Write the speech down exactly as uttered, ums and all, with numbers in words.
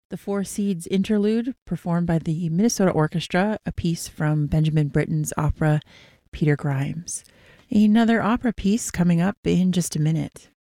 The Four Seeds Interlude, performed by the Minnesota Orchestra, a piece from Benjamin Britten's opera Peter Grimes. Another opera piece coming up in just a minute.